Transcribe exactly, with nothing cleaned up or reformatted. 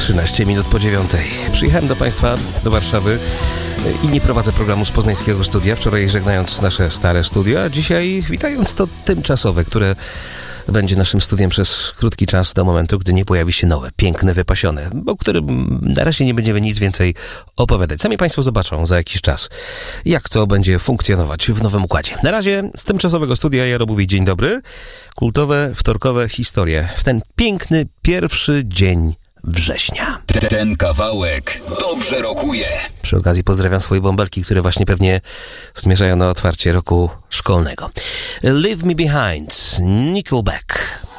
trzynaście minut po dziewiątej. Przyjechałem do Państwa, do Warszawy i nie prowadzę programu z poznańskiego studia. Wczoraj żegnając nasze stare studio, a dzisiaj witając to tymczasowe, które będzie naszym studiem przez krótki czas do momentu, gdy nie pojawi się nowe, piękne, wypasione, o którym na razie nie będziemy nic więcej opowiadać. Sami Państwo zobaczą za jakiś czas, jak to będzie funkcjonować w nowym układzie. Na razie z tymczasowego studia ja mówię dzień dobry. Kultowe, wtorkowe historie w ten piękny, pierwszy dzień września. Ten kawałek dobrze rokuje. Przy okazji pozdrawiam swoje bąbelki, które właśnie pewnie zmierzają na otwarcie roku szkolnego. Leave Me Behind, Nickelback.